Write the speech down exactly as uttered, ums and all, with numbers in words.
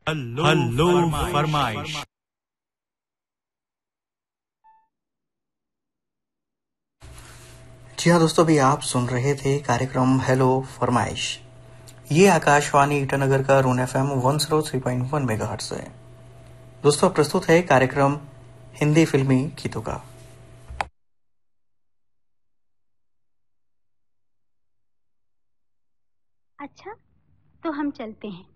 Hello hello फरमाइश। जी हाँ दोस्तों, अभी आप सुन रहे थे कार्यक्रम हेलो फरमाइश। ये आकाशवाणी ईटानगर का रून F M one zero three point one mega hertz है। दोस्तों, प्रस्तुत है कार्यक्रम हिंदी फिल्मी गीतों का। अच्छा, तो हम चलते हैं।